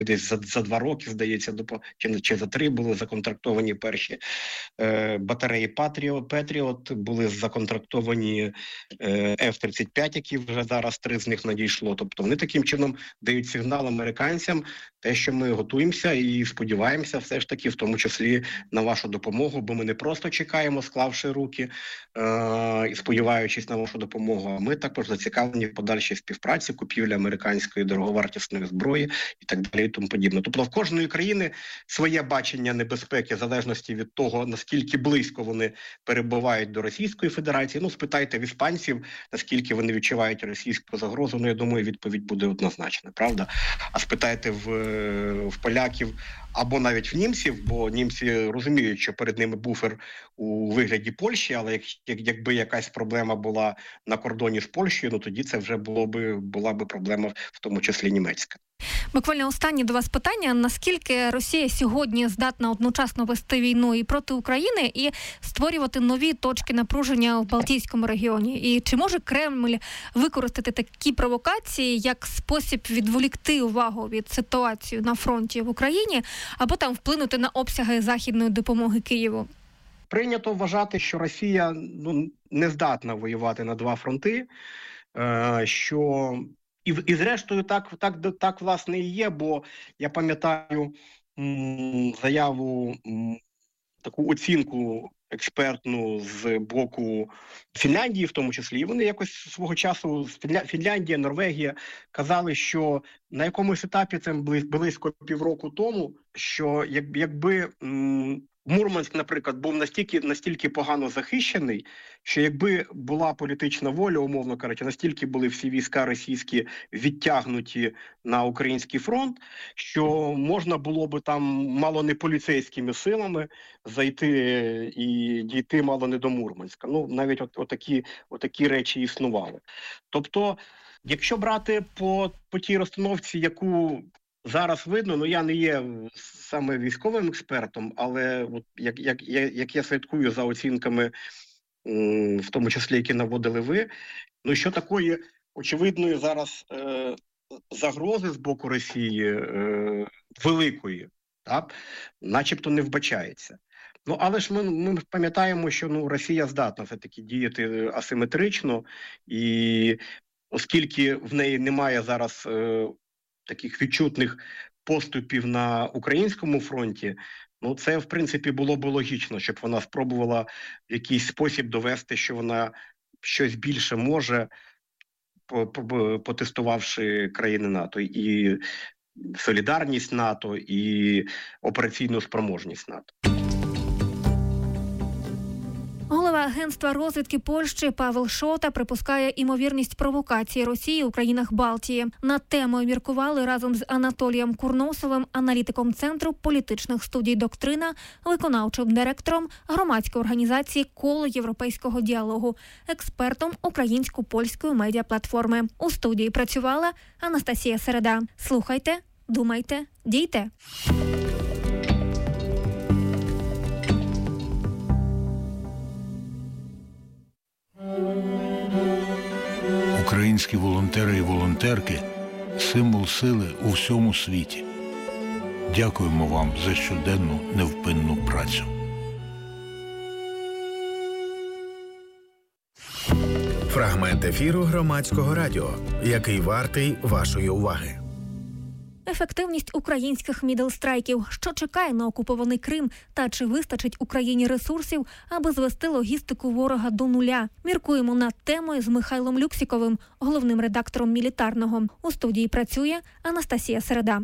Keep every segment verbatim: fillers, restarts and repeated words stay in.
десь за, за два роки, здається, чи, чи за три були законтрактовані перші е, батареї Патріот, Петріот, були законтрактовані е, еф тридцять п'ять, які вже зараз три з них надійшло. Тобто вони таким чином дають сигнал американцям, те, що ми готуємося і сподіваємося все ж таки, в тому числі на вашу допомогу, бо ми не просто чекаємо, склавши руки е, і сподіваючись на вашу допомогу, а ми також зацікавлені в подальшій співпраці, купівлі американської дороговартісної зброї і так далі і тому подібне. Тобто в кожної країни своє бачення небезпеки в залежності від того, наскільки близько вони перебувають до Російської Федерації. Ну, спитайте в іспанців, наскільки вони відчувають російську загрозу, ну, я думаю, відповідь буде однозначна, правда? А спитайте в, в поляків або навіть в німців, бо німці розуміють, що перед ними буфер у вигляді Польщі, але як, як, якби якась проблема була на кордоні з Польщею, ну тоді це вже було би, була би проблема, в тому числі німецька. Буквально останнє до вас питання. Наскільки Росія сьогодні здатна одночасно вести війну і проти України, і створювати нові точки напруження в Балтійському регіоні? І чи може Кремль використати такі провокації як спосіб відволікти увагу від ситуації на фронті в Україні, або там вплинути на обсяги західної допомоги Києву? Прийнято вважати, що Росія ну, не здатна воювати на два фронти, е, що... І, і зрештою, так, так, так, власне, і є, бо я пам'ятаю м, заяву, м, таку оцінку експертну з боку Фінляндії, в тому числі, і вони якось свого часу, Фінляндія, Норвегія, казали, що на якомусь етапі, це близько півроку тому, що як, якби... М, Мурманськ, наприклад, був настільки, настільки погано захищений, що якби була політична воля, умовно кажучи, настільки були всі війська російські відтягнуті на український фронт, що можна було би там мало не поліцейськими силами зайти і дійти мало не до Мурманська. Ну, навіть от, отакі, отакі речі існували. Тобто, якщо брати по, по тій розстановці, яку зараз видно, ну я не є саме військовим експертом, але от як, як, як я слідкую за оцінками, в тому числі, які наводили ви, ну що такої очевидної зараз е, загрози з боку Росії е, великої, так, начебто не вбачається. Ну, але ж ми, ми пам'ятаємо, що ну, Росія здатна все-таки діяти асиметрично, і оскільки в неї немає зараз е, таких відчутних поступів на українському фронті, ну це, в принципі, було б логічно, щоб вона спробувала в якийсь спосіб довести, що вона щось більше може, потестувавши країни НАТО, і солідарність НАТО, і операційну спроможність НАТО. Голова Агентства розвідки Польщі Павел Шота припускає імовірність провокації Росії у країнах Балтії. Над темою міркували разом з Анатолієм Курносовим, аналітиком Центру політичних студій «Доктрина», виконавчим директором громадської організації «Коло європейського діалогу», експертом українсько-польської медіаплатформи. У студії працювала Анастасія Середа. Слухайте, думайте, дійте. Українські волонтери і волонтерки – символ сили у всьому світі. Дякуємо вам за щоденну невпинну працю. Фрагмент ефіру Громадського радіо, який вартий вашої уваги. Ефективність українських мідл-страйків, що чекає на окупований Крим, та чи вистачить Україні ресурсів, аби звести логістику ворога до нуля. Міркуємо над темою з Михайлом Люксіковим, головним редактором «Мілітарного». У студії працює Анастасія Середа.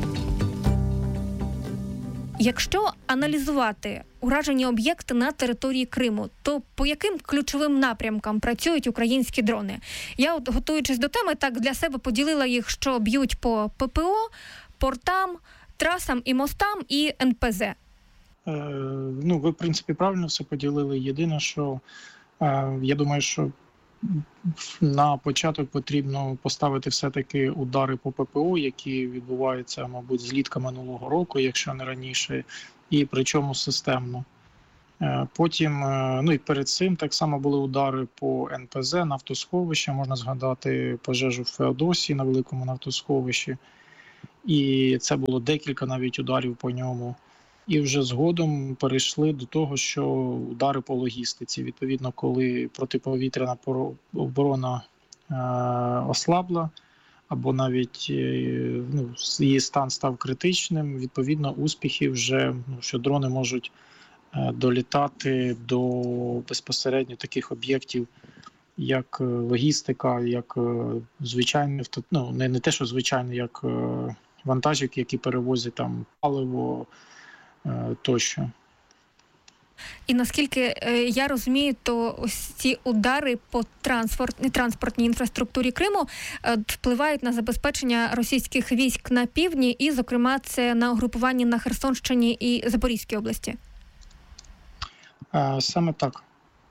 Якщо аналізувати уражені об'єкти на території Криму, то по яким ключовим напрямкам працюють українські дрони? Я, от, готуючись до теми, так для себе поділила їх, що б'ють по ППО, портам, трасам і мостам і ен пе зе. Е, ну, ви, в принципі, правильно все поділили. Єдине, що е, я думаю, що на початок потрібно поставити все-таки удари по ППО, які відбуваються, мабуть, злітка минулого року, якщо не раніше, і причому системно. Потім, ну і перед цим так само були удари по ен пе зе, нафтосховища, можна згадати пожежу в Феодосії на великому нафтосховищі. і це було декілька навіть ударів по ньому. І вже згодом перейшли до того, що удари по логістиці. Відповідно, коли протиповітряна оборона е, ослабла, або навіть е, ну, її стан став критичним, відповідно, успіхи вже, ну, що дрони можуть е, долітати до безпосередньо таких об'єктів, як логістика, як е, звичайні, ну, не, не те, що звичайні, як е, вантажівки, які перевозять там паливо, тощо. І наскільки я розумію, то ось ці удари по транспорт, транспортній інфраструктурі Криму впливають на забезпечення російських військ на півдні, і, зокрема, це на угрупуванні на Херсонщині і Запорізькій області. Саме так.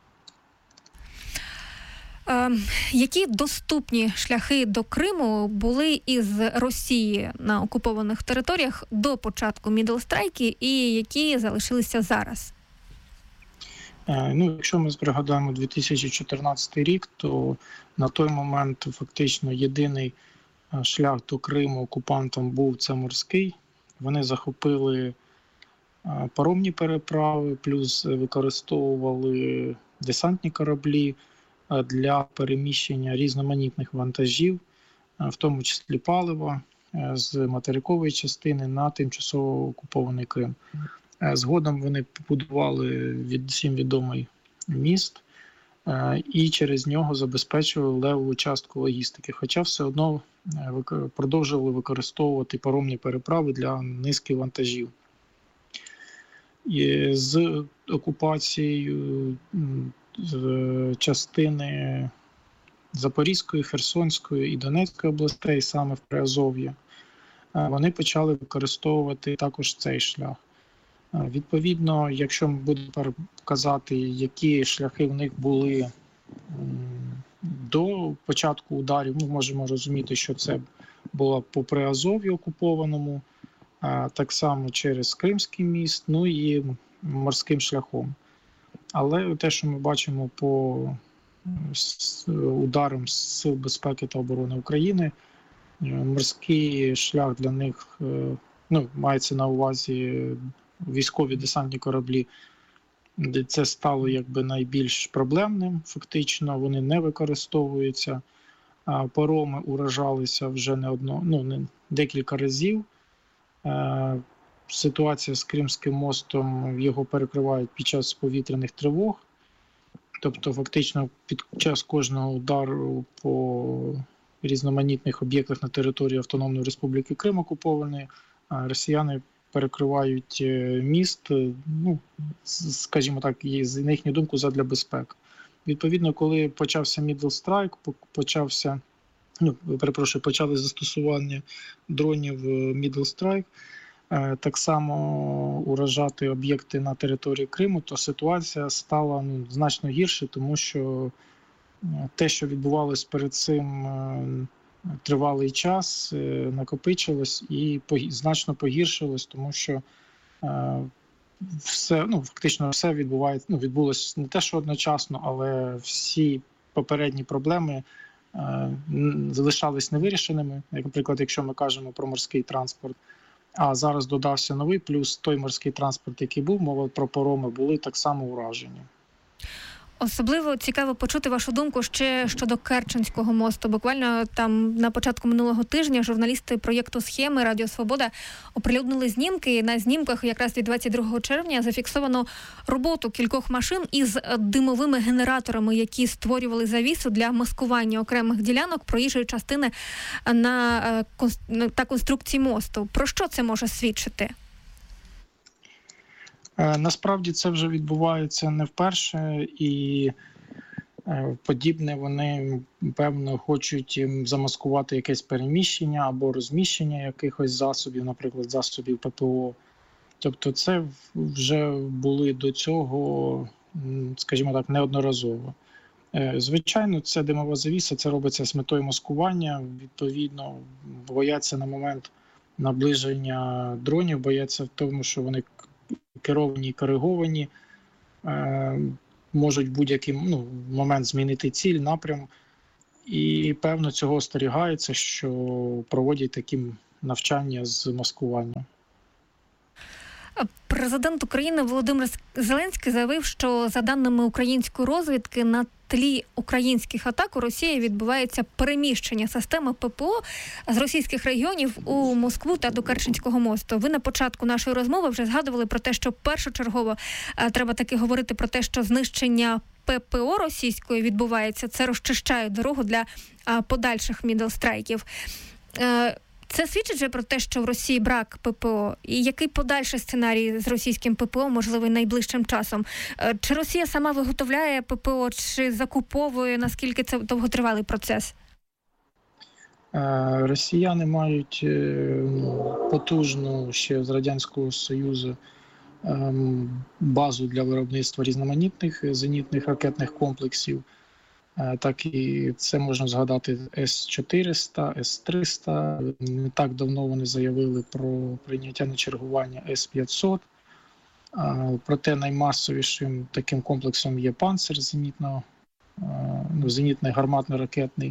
Які доступні шляхи до Криму були із Росії на окупованих територіях до початку мідлстрайки і які залишилися зараз? Ну, якщо ми пригадаємо дві тисячі чотирнадцятий рік, то на той момент фактично єдиний шлях до Криму окупантам був це морський. Вони захопили паромні переправи, плюс використовували десантні кораблі для переміщення різноманітних вантажів, в тому числі палива, з материкової частини на тимчасово окупований Крим. Згодом вони побудували від, всім відомий міст і через нього забезпечували левову частку логістики, хоча все одно продовжували використовувати паромні переправи для низки вантажів. І з окупацією з частини Запорізької, Херсонської і Донецької областей, саме в Приазов'ї, вони почали використовувати також цей шлях. Відповідно, якщо ми будемо казати, які шляхи в них були до початку ударів, ми можемо розуміти, що це було по Приазов'ю окупованому, так само через Кримський міст, ну і морським шляхом. Але те, що ми бачимо по ударам Сил безпеки та оборони України, морський шлях для них, ну, мається на увазі військові десантні кораблі, де це стало якби найбільш проблемним, фактично, вони не використовуються, пароми уражалися вже не одно, ну, не декілька разів. Ситуація з Кримським мостом, його перекривають під час повітряних тривог. Тобто, фактично, під час кожного удару по різноманітних об'єктах на території Автономної Республіки Крим окупованої, росіяни перекривають міст, ну, скажімо так, на їхню думку, задля безпеки. Відповідно, коли почався мідлстрайк, почався, ну, перепрошую, почали застосування дронів мідлстрайк, так само уражати об'єкти на території Криму, то ситуація стала, ну, значно гірше, тому що те, що відбувалось перед цим тривалий час, накопичилось і значно погіршилось, тому що все, ну, фактично все відбувається, ну, відбулось не те, що одночасно, але всі попередні проблеми залишались невирішеними. Як, наприклад, якщо ми кажемо про морський транспорт, а зараз додався новий, плюс той морський транспорт, який був, мова про пароми, були так само уражені. Особливо цікаво почути вашу думку ще щодо Керченського мосту. Буквально там на початку минулого тижня журналісти проєкту «Схеми» Радіо Свобода оприлюднили знімки. На знімках якраз від двадцять другого червня зафіксовано роботу кількох машин із димовими генераторами, які створювали завісу для маскування окремих ділянок проїжджої частини на та конструкції мосту. Про що це може свідчити? Насправді це вже відбувається не вперше, і подібне вони, певно, хочуть замаскувати якесь переміщення або розміщення якихось засобів, наприклад, засобів ППО. Тобто це вже були до цього, скажімо так, неодноразово. Звичайно, це димова завіса, це робиться з метою маскування. Відповідно, бояться на момент наближення дронів, бояться в тому, що вони керовані і кориговані, е, можуть в будь-який, ну, момент змінити ціль, напрям. І, певно, цього остерігається, що проводять такі навчання з маскування. Президент України Володимир Зеленський заявив, що за даними української розвідки на тлі українських атак у Росії відбувається переміщення системи ППО з російських регіонів у Москву та до Керченського мосту. Ви на початку нашої розмови вже згадували про те, що першочергово треба таки говорити про те, що знищення ППО російської відбувається. Це розчищає дорогу для подальших мідл-страйків. Це свідчить же про те, що в Росії брак ППО? І який подальший сценарій з російським ППО можливий найближчим часом? Чи Росія сама виготовляє ППО, чи закуповує? Наскільки це довготривалий процес? Росіяни мають потужну ще з Радянського Союзу базу для виробництва різноманітних зенітних ракетних комплексів. Так і це можна згадати С чотириста, С триста. Не так давно вони заявили про прийняття на чергування С п'ятсот. Проте наймасовішим таким комплексом є «Панцир» зенітно, ну, зенітний гарматно-ракетний.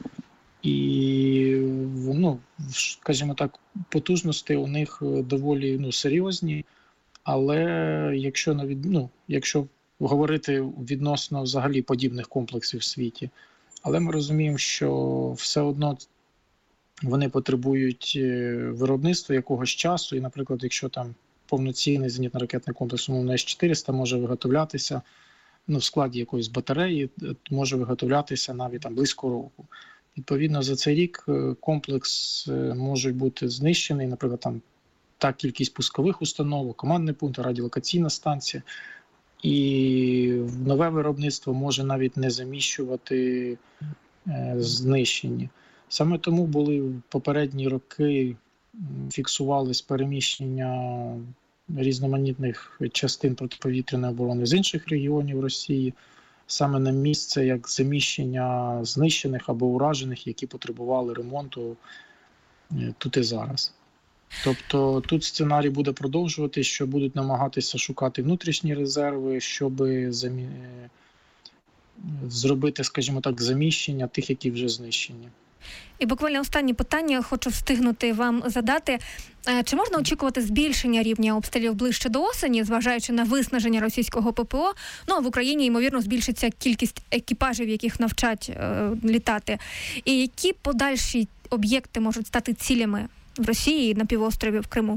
І, ну, скажімо так, потужності у них доволі ну, серйозні, але якщо, ну, якщо говорити відносно взагалі подібних комплексів в світі. Але ми розуміємо, що все одно вони потребують виробництва якогось часу. І, наприклад, якщо там повноцінний зенітно-ракетний комплекс, умовно С чотириста може виготовлятися ну, в складі якоїсь батареї, може виготовлятися навіть там близько року. Відповідно, за цей рік комплекс може бути знищений, наприклад, там та кількість пускових установок, командний пункт, радіолокаційна станція. І нове виробництво може навіть не заміщувати е, знищені. Саме тому були в попередні роки фіксувались переміщення різноманітних частин протиповітряної оборони з інших регіонів Росії, саме на місце як заміщення знищених або уражених, які потребували ремонту е, тут і зараз. Тобто тут сценарій буде продовжувати, що будуть намагатися шукати внутрішні резерви, щоб замі... зробити, скажімо так, заміщення тих, які вже знищені. І буквально останнє питання хочу встигнути вам задати. Чи можна очікувати збільшення рівня обстрілів ближче до осені, зважаючи на виснаження російського ППО? Ну, а в Україні, ймовірно, збільшиться кількість екіпажів, яких навчать е, літати. І які подальші об'єкти можуть стати цілями в Росії і на півострові в Криму?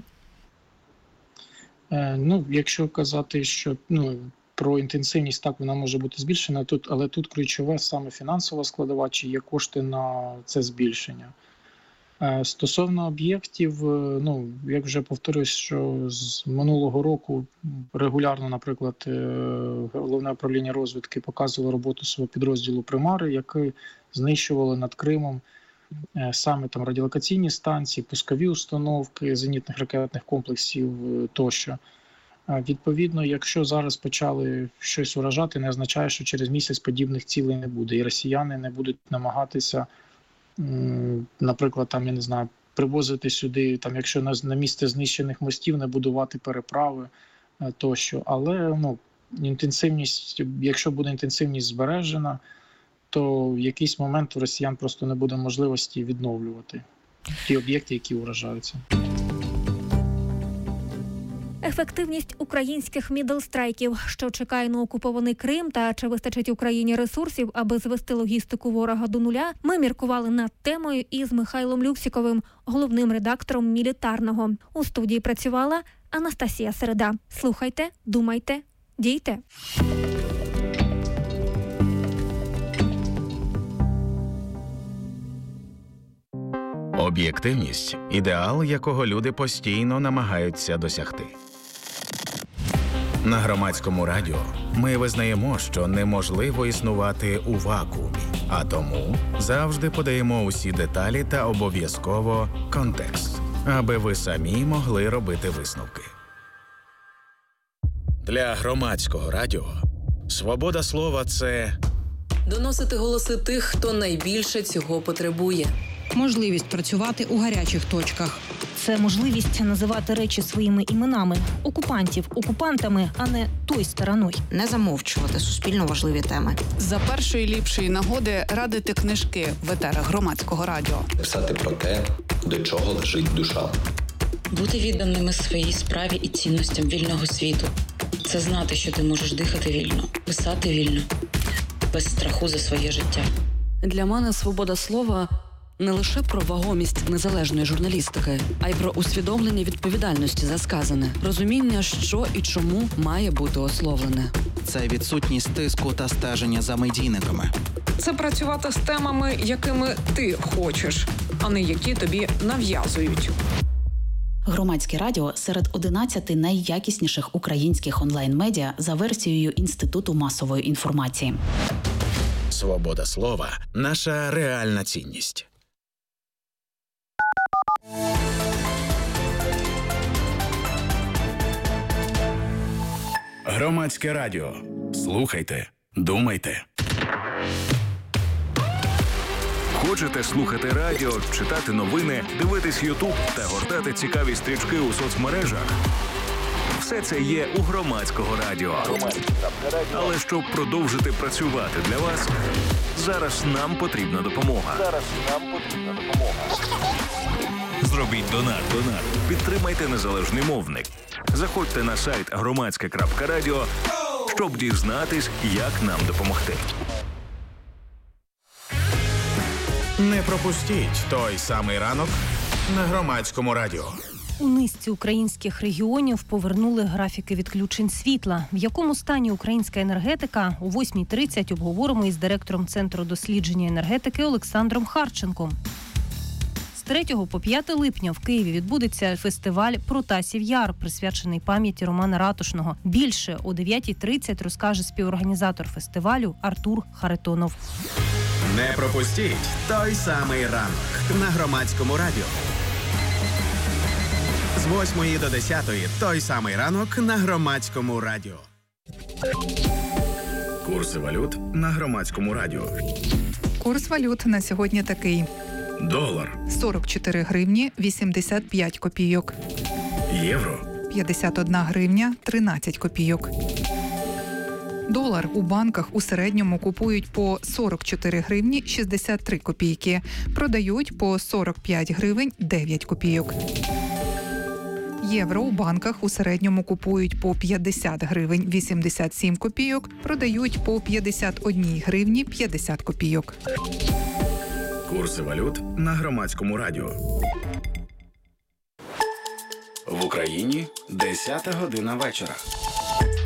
Е, ну, якщо казати, що ну, про інтенсивність, так, вона може бути збільшена, тут, але тут ключове саме фінансова складова, чи є кошти на це збільшення. Е, стосовно об'єктів, ну, як вже повторюсь, що з минулого року регулярно, наприклад, Головне управління розвідки показувало роботу свого підрозділу «Примари», який знищували над Кримом саме там радіолокаційні станції, пускові установки зенітних ракетних комплексів тощо. Відповідно, якщо зараз почали щось уражати, не означає, що через місяць подібних цілей не буде. І росіяни не будуть намагатися, наприклад, там, я не знаю, привозити сюди, там, якщо на, на місце знищених мостів, не будувати переправи тощо. Але ну, інтенсивність, якщо буде інтенсивність збережена, то в якийсь момент у росіян просто не буде можливості відновлювати ті об'єкти, які уражаються. Ефективність українських мідл-страйків, що чекає на окупований Крим, та чи вистачить Україні ресурсів, аби звести логістику ворога до нуля, ми міркували над темою із Михайлом Люксіковим, головним редактором «Мілітарного». У студії працювала Анастасія Середа. Слухайте, думайте, дійте. Об'єктивність – ідеал, якого люди постійно намагаються досягти. На Громадському радіо ми визнаємо, що неможливо існувати у вакуумі, а тому завжди подаємо усі деталі та обов'язково контекст, аби ви самі могли робити висновки. Для Громадського радіо свобода слова – це доносити голоси тих, хто найбільше цього потребує. можливість працювати у гарячих точках. Це можливість називати речі своїми іменами. Окупантів окупантами, а не той стороною. Не замовчувати суспільно важливі теми. За першої ліпшої нагоди радити книжки в етерах Громадського радіо. Писати про те, до чого лежить душа. Бути відданими своїй справі і цінностям вільного світу. Це знати, що ти можеш дихати вільно, писати вільно, без страху за своє життя. Для мене свобода слова не лише про вагомість незалежної журналістики, а й про усвідомлення відповідальності за сказане, розуміння, що і чому має бути ословлене. Це відсутність тиску та стеження за медійниками. Це працювати з темами, якими ти хочеш, а не які тобі нав'язують. Громадське радіо серед одинадцяти найякісніших українських онлайн-медіа за версією Інституту масової інформації. Свобода слова – наша реальна цінність. Громадське радіо. Слухайте, думайте. Хочете слухати радіо, читати новини, дивитись Ютуб та гортати цікаві стрічки у соцмережах? Все це є у Громадського радіо. Але щоб продовжити працювати для вас, зараз нам потрібна допомога. Зараз нам потрібна допомога. Зробіть донат. Донат. Підтримайте незалежний мовник. Заходьте на сайт громадське крапка радіо, щоб дізнатись, як нам допомогти. Не пропустіть той самий ранок на Громадському радіо. У низці українських регіонів повернули графіки відключень світла. В якому стані українська енергетика, о восьмій тридцять обговоримо із директором Центру дослідження енергетики Олександром Харченком. З третього по п'яте липня в Києві відбудеться фестиваль «Протасів Яр», присвячений пам'яті Романа Ратушного. Більше о дев'ятій тридцять розкаже співорганізатор фестивалю Артур Харитонов. Не пропустіть той самий ранок на Громадському радіо. З восьмої до десятої той самий ранок на Громадському радіо. Курси валют на Громадському радіо. Курс валют на сьогодні такий. Долар сорок чотири гривні вісімдесят п'ять копійок. Євро п'ятдесят одна гривня тринадцять копійок. Долар у банках у середньому купують по сорок чотири гривні шістдесят три копійки, продають по сорок п'ять гривень дев'ять копійок. Євро у банках у середньому купують по п'ятдесят гривень вісімдесят сім копійок, продають по п'ятдесят одна гривні п'ятдесят копійок. Курси валют на Громадському радіо. В Україні десята година вечора.